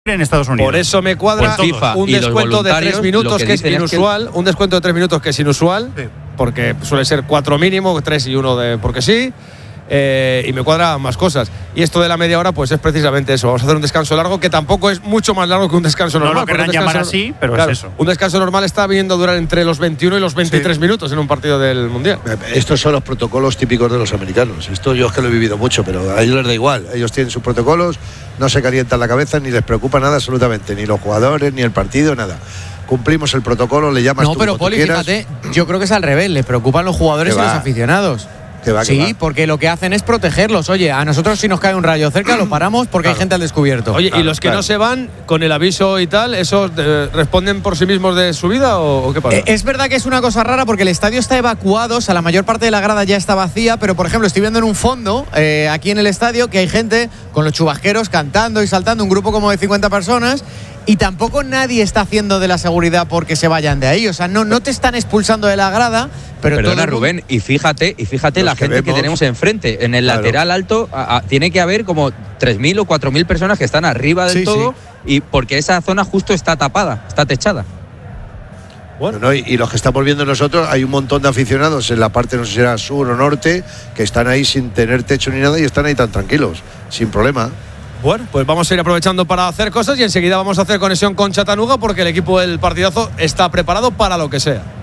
en Estados Unidos. Por eso me cuadra un descuento de 3 minutos que es inusual. Un descuento de 3 minutos que es inusual, porque suele ser 4 mínimo, 3 y 1 porque sí. Y me cuadra más cosas. Y esto de la media hora, pues es precisamente eso. Vamos a hacer un descanso largo, que tampoco es mucho más largo que un descanso normal. No lo querrán llamar así, pero claro, es eso. Un descanso normal está viniendo a durar entre los 21 y los 23 minutos en un partido del Mundial. Estos son los protocolos típicos de los americanos. Esto yo es que lo he vivido mucho, pero a ellos les da igual. Ellos tienen sus protocolos, no se calientan la cabeza, ni les preocupa nada absolutamente, ni los jugadores, ni el partido, nada. Cumplimos el protocolo, le llamas tú pero como Poli, tú quieras. fíjate, yo creo que es al revés, les preocupan los jugadores y los aficionados. Sí, porque lo que hacen es protegerlos. Oye, a nosotros si nos cae un rayo cerca lo paramos porque hay gente al descubierto. Oye, ¿y los que no se van con el aviso y tal, esos responden por sí mismos de su vida o qué pasa? Es verdad que es una cosa rara porque el estadio está evacuado, o sea, la mayor parte de la grada ya está vacía, pero por ejemplo estoy viendo en un fondo, aquí en el estadio, que hay gente con los chubasqueros cantando y saltando, un grupo como de 50 personas. Y tampoco nadie está haciendo de la seguridad porque se vayan de ahí. O sea, no te están expulsando de la grada, pero perdona, Rubén, y fíjate la gente que tenemos enfrente. En el lateral alto tiene que haber como 3.000 o 4.000 personas que están arriba del todo, y porque esa zona justo está tapada, está techada. Bueno, y los que estamos viendo nosotros, hay un montón de aficionados en la parte, no sé si era sur o norte, que están ahí sin tener techo ni nada y están ahí tan tranquilos, sin problema. Bueno, pues vamos a ir aprovechando para hacer cosas y enseguida vamos a hacer conexión con Chattanooga porque el equipo del partidazo está preparado para lo que sea.